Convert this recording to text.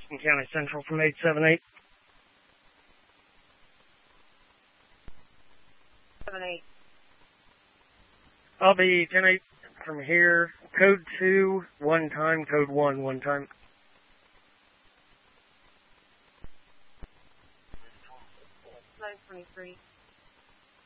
Washington County Central from 878. 7-8. I'll be 10-8 from here. Code 2, one time. Code 1, one time. 923.